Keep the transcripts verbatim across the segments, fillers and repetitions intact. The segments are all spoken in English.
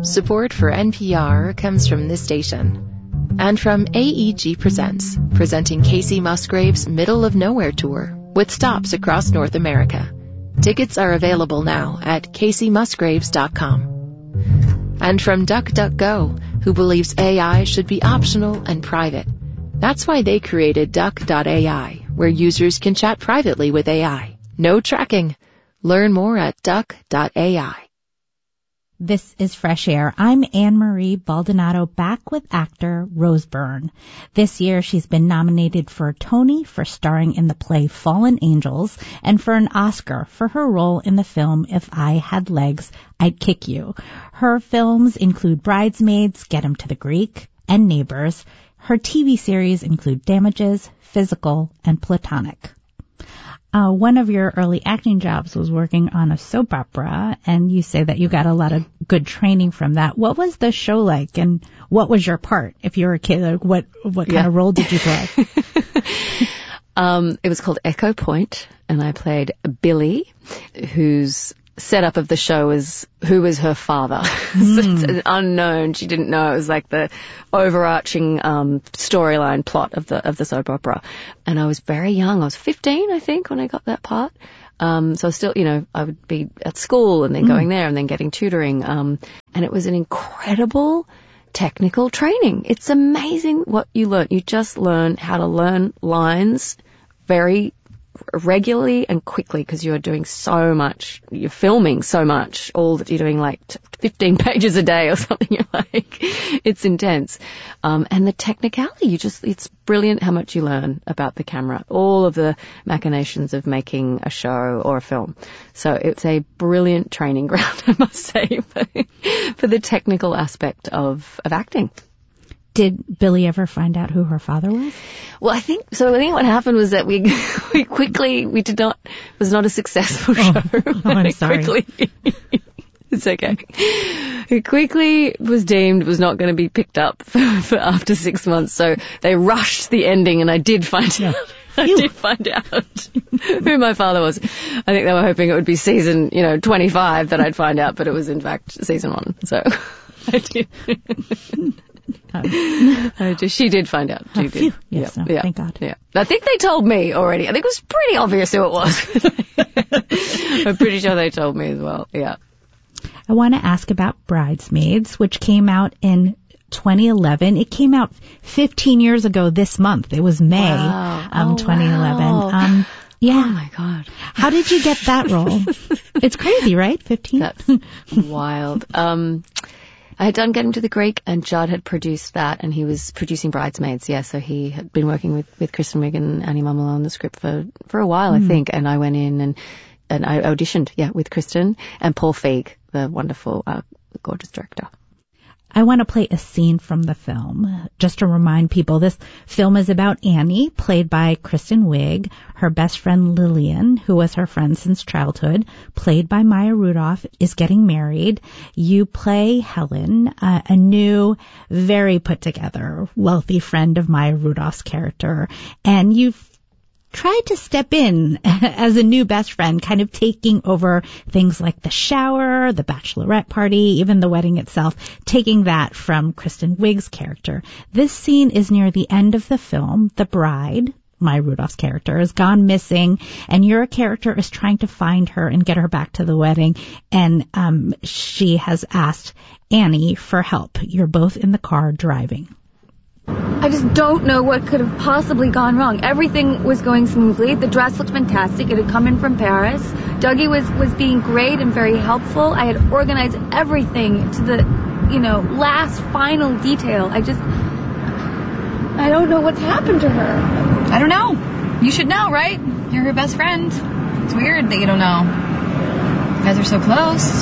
Support for N P R comes from this station and from A E G Presents, presenting Casey Musgrave's Middle of Nowhere Tour with stops across North America. Tickets are available now at casey musgraves dot com. And from DuckDuckGo, who believes A I should be optional and private. That's why they created Duck dot A I, where users can chat privately with A I. No tracking. Learn more at Duck dot A I. This is Fresh Air. I'm Anne-Marie Baldonado, back with actor Rose Byrne. This year she's been nominated for a Tony for starring in the play Fallen Angels and for an Oscar for her role in the film If I Had Legs, I'd Kick You. Her films include Bridesmaids, Get 'Em to the Greek, and Neighbors. Her T V series include Damages, Physical, and Platonic. Uh, one of your early acting jobs was working on a soap opera, and you say that you got a lot of good training from that. What was the show like, and what was your part? If you were a kid, like what what kind yeah. of role did you play? um, it was called Echo Point, and I played Billy, whose setup of the show was who was her father. Mm. So it's an unknown. She didn't know. It was like the overarching um storyline plot of the of the soap opera. And I was very young. I was fifteen, I think, when I got that part. Um so still, you know, I would be at school and then mm. going there and then getting tutoring. Um and it was an incredible technical training. It's amazing what you learn. You just learn how to learn lines very regularly and quickly because you're doing so much, you're filming so much, all that you're doing like fifteen pages a day or something. You're like, it's intense. Um, and the technicality, you just, it's brilliant how much you learn about the camera, all of the machinations of making a show or a film. So it's a brilliant training ground, I must say, for, for the technical aspect of, of acting. Did Billy ever find out who her father was? Well, I think, so I think what happened was that we, we quickly, we did not, it was not a successful show. Oh, oh I'm sorry. Quickly, it's okay. It quickly was deemed was not going to be picked up for, for after six months. So they rushed the ending and I did find yeah. out. I did find out who my father was. I think they were hoping it would be season, you know, twenty-five that I'd find out, but it was in fact season one. So I did. Oh. I just, she did find out. She oh, did. Yes, yeah. no, yeah. Thank God. Yeah. I think they told me already. I think it was pretty obvious who it was. I'm pretty sure they told me as well. Yeah. I want to ask about Bridesmaids, which came out in twenty eleven. It came out fifteen years ago this month. It was May wow. um, oh, twenty eleven. Wow. Um, yeah. Oh my God. How did you get that role? It's crazy, right? fifteen? That's wild. Um, I had done Get 'Em to the Greek, and Judd had produced that, and he was producing Bridesmaids. Yeah, so he had been working with, with Kristen Wiig and Annie Mumolo on the script for, for a while, mm. I think. And I went in and, and I auditioned, yeah, with Kristen and Paul Feig, the wonderful, uh, gorgeous director. I want to play a scene from the film, just to remind people. This film is about Annie, played by Kristen Wiig, her best friend Lillian, who was her friend since childhood, played by Maya Rudolph, is getting married. You play Helen, uh, a new, very put-together, wealthy friend of Maya Rudolph's character, and you've tried to step in as a new best friend, kind of taking over things like the shower, the bachelorette party, even the wedding itself, taking that from Kristen Wiig's character. This scene is near the end of the film. The bride, Maya Rudolph's character, has gone missing, and your character is trying to find her and get her back to the wedding, and um, she has asked Annie for help. You're both in the car driving. I just don't know what could have possibly gone wrong. Everything was going smoothly. The dress looked fantastic. It had come in from Paris. Dougie was, was being great and very helpful. I had organized everything to the, you know, last final detail. I just, I don't know what's happened to her. I don't know. You should know, right? You're her best friend. It's weird that you don't know. You guys are so close.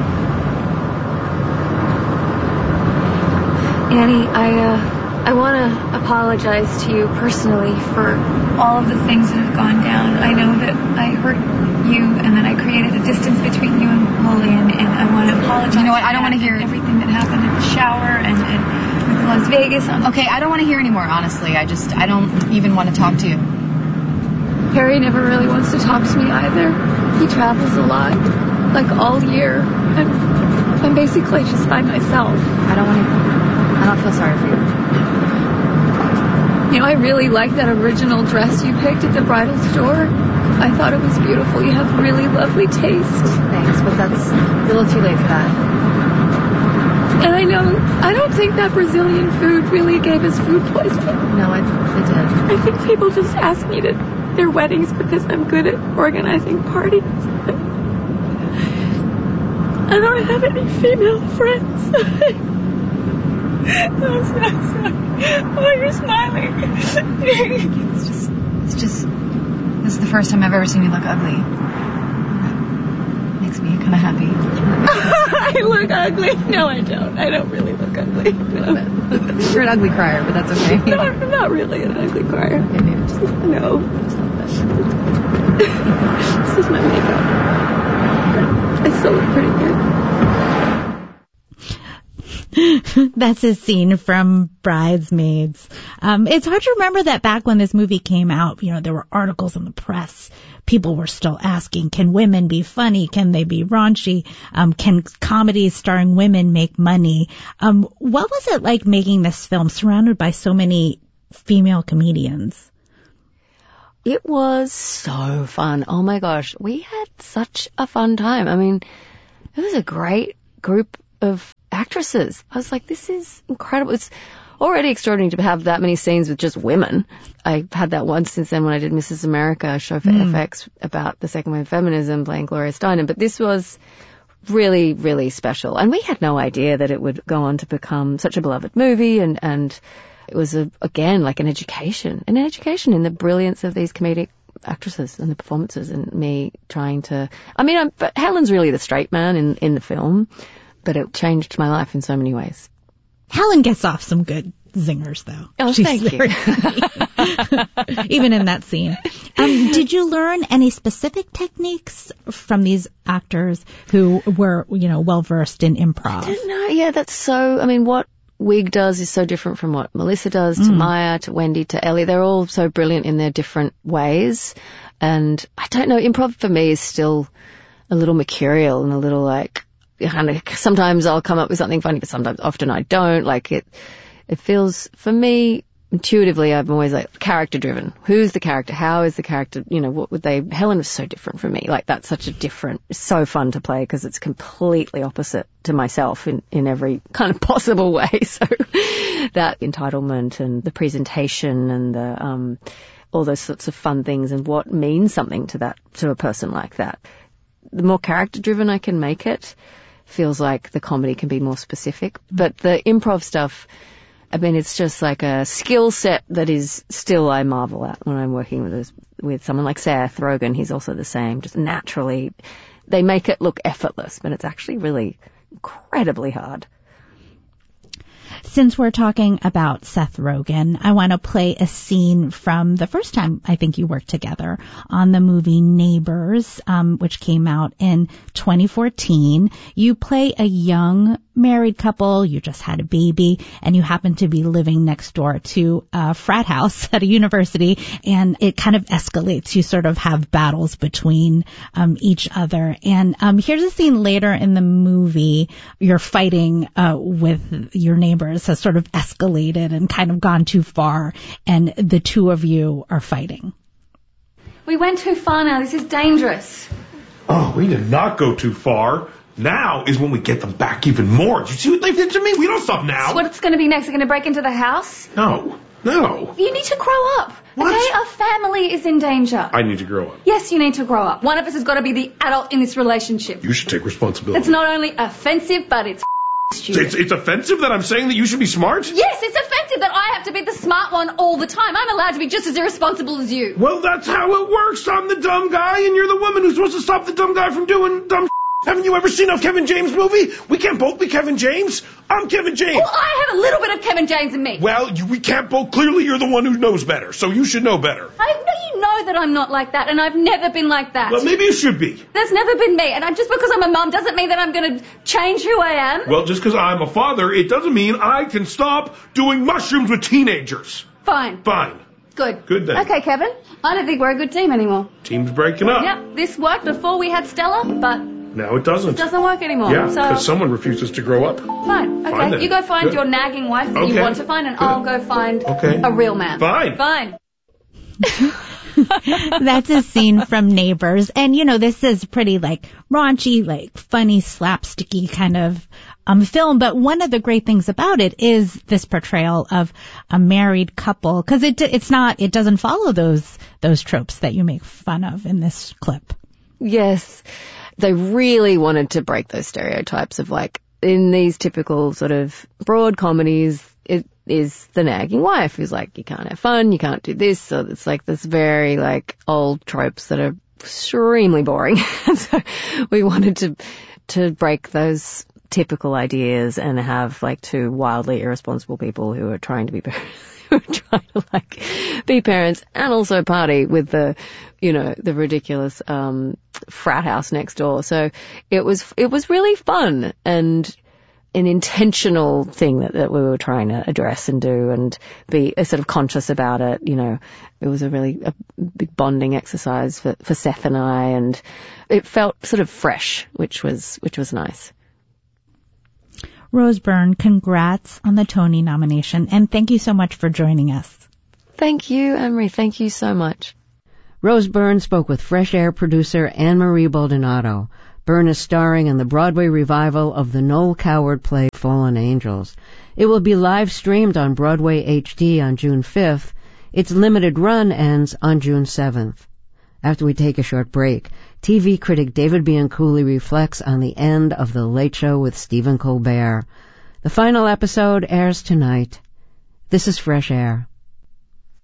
Annie, I, uh... I want to apologize to you personally for all of the things that have gone down. I know that I hurt you and that I created a distance between you and Lillian, and I want to apologize. You know what? I don't want to hear everything that happened at the shower and, and with Las Vegas. Okay, I don't want to hear anymore, honestly. I just, I don't even want to talk to you. Harry never really wants to talk to me either. He travels a lot, like all year. And I'm basically just by myself. I don't want to, I don't feel sorry for you. You know, I really liked that original dress you picked at the bridal store. I thought it was beautiful. You have really lovely taste. Thanks, but that's a little too late for that. And I know, I don't think that Brazilian food really gave us food poisoning. No, it, it did. I think people just ask me to their weddings because I'm good at organizing parties. I don't have any female friends. I'm so sorry. Why are you smiling? It's just, it's just, this is the first time I've ever seen you look ugly. That makes me kind of happy. I look ugly? No, I don't. I don't really look ugly. No. You're an ugly crier, but that's okay. No, I'm not really an ugly crier. Okay, maybe just, no. just a little bit. This is my makeup. I still look pretty good. That's a scene from Bridesmaids. Um, it's hard to remember that back when this movie came out, you know, there were articles in the press. People were still asking, can women be funny? Can they be raunchy? Um, can comedies starring women make money? Um, what was it like making this film surrounded by so many female comedians? It was so fun. Oh my gosh. We had such a fun time. I mean, it was a great group of actresses. I was like, this is incredible. It's already extraordinary to have that many scenes with just women. I had that once since then when I did Missus America, a show for mm. F X about the second wave feminism, playing Gloria Steinem. But this was really, really special. And we had no idea that it would go on to become such a beloved movie. And, and it was, a, again, like an education, an education in the brilliance of these comedic actresses and the performances, and me trying to, I mean, I'm, but Helen's really the straight man in, in the film. But it changed my life in so many ways. Helen gets off some good zingers, though. Oh, She's thank you. Even in that scene. Um, did you learn any specific techniques from these actors who were, you know, well-versed in improv? I don't know. Yeah, that's so, I mean, what Wig does is so different from what Melissa does, to mm. Maya, to Wendy, to Ellie. They're all so brilliant in their different ways. And I don't know, improv for me is still a little mercurial and a little like, kind of, sometimes I'll come up with something funny, but sometimes, often I don't. Like it, it feels, for me, intuitively, I'm always like character driven. Who's the character? How is the character? You know, what would they, Helen was so different from me. Like that's such a different, it's so fun to play because it's completely opposite to myself in, in every kind of possible way. So that entitlement and the presentation and the, um, all those sorts of fun things and what means something to that, to a person like that. The more character driven I can make it, feels like the comedy can be more specific. But the improv stuff, I mean, it's just like a skill set that is still I marvel at when I'm working with this, with someone like Seth Rogen. He's also the same. Just naturally, they make it look effortless, but it's actually really incredibly hard. Since we're talking about Seth Rogen, I want to play a scene from the first time I think you worked together on the movie Neighbors, um, which came out in twenty fourteen. You play a young married couple, you just had a baby, and you happen to be living next door to a frat house at a university, and it kind of escalates. You sort of have battles between um, each other. And um, here's a scene later in the movie. You're fighting uh, with your neighbors, has sort of escalated and kind of gone too far, and the two of you are fighting. We went too far now. This is dangerous. Oh, we did not go too far. Now is when we get them back even more. Did you see what they did to me? We don't stop now. So what's going to be next? They're going to break into the house? No. No. You need to grow up. What? Okay? Our family is in danger. I need to grow up. Yes, you need to grow up. One of us has got to be the adult in this relationship. You should take responsibility. It's not only offensive, but it's stupid. It's, it's offensive that I'm saying that you should be smart? Yes, it's offensive that I have to be the smart one all the time. I'm allowed to be just as irresponsible as you. Well, that's how it works. I'm the dumb guy, and you're the woman who's supposed to stop the dumb guy from doing dumb Haven't you ever seen a Kevin James movie? We can't both be Kevin James. I'm Kevin James. Well, I have a little bit of Kevin James in me. Well, you, we can't both. Clearly, you're the one who knows better, so you should know better. I know you know that I'm not like that, and I've never been like that. Well, maybe you should be. That's never been me, and I'm, just because I'm a mum doesn't mean that I'm going to change who I am. Well, just because I'm a father, it doesn't mean I can stop doing mushrooms with teenagers. Fine. Fine. Good. Good then. Okay, Kevin. I don't think we're a good team anymore. Team's breaking up. Yep, this worked before we had Stella, but Now it doesn't. It doesn't work anymore. Yeah, so because someone refuses to grow up. Fine. Okay. Fine then. You go find Good. your nagging wife that Okay. you want to find, and Good. I'll go find Okay. a real man. Fine. Fine. That's a scene from Neighbors. And, you know, this is pretty, like, raunchy, like, funny, slapsticky kind of um film. But one of the great things about it is this portrayal of a married couple. Because it, it's not, it doesn't follow those, those tropes that you make fun of in this clip. Yes. They really wanted to break those stereotypes of, like, in these typical sort of broad comedies, it is the nagging wife who's like, you can't have fun, you can't do this. So it's like this very, like, old tropes that are extremely boring. So we wanted to to break those typical ideas and have, like, two wildly irresponsible people who are trying to be who are trying to, like, be parents and also party with the, you know, the ridiculous um frat house next door. So it was it was really fun and an intentional thing that, that we were trying to address and do and be uh, sort of conscious about it. You know, it was a really a big bonding exercise for, for Seth and I, and it felt sort of fresh, which was which was nice. Rose Byrne, congrats on the Tony nomination, and thank you so much for joining us. Thank you, Anne-Marie. Thank you so much. Rose Byrne spoke with Fresh Air producer Anne-Marie Baldonado. Byrne is starring in the Broadway revival of the Noel Coward play Fallen Angels. It will be live streamed on Broadway H D on June fifth. Its limited run ends on June seventh. After we take a short break, T V critic David Bianculli reflects on the end of The Late Show with Stephen Colbert. The final episode airs tonight. This is Fresh Air.